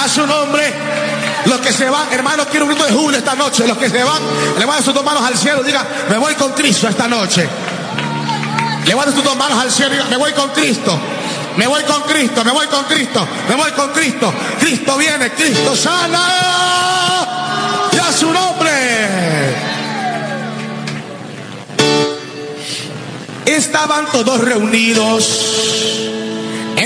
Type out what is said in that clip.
A su nombre. Los que se van, hermano, quiero un grito de júbilo esta noche. Los que se van, levanten sus dos manos al cielo y digan, me voy con Cristo esta noche. Levanten sus dos manos al cielo y digan, me voy con Cristo. Me voy con Cristo, me voy con Cristo, me voy con Cristo. Cristo viene, Cristo sana. Y a su nombre. Estaban todos reunidos